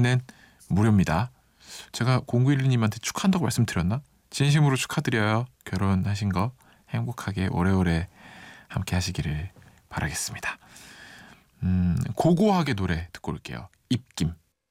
결혼은 무료입니다. 제가 0912님한테 축하한다고 말씀드렸나? 진심으로 축하드려요. 결혼하신 거 행복하게 오래오래 함께 하시기를 바라겠습니다. 고고하게 노래 듣고 올게요. 입김.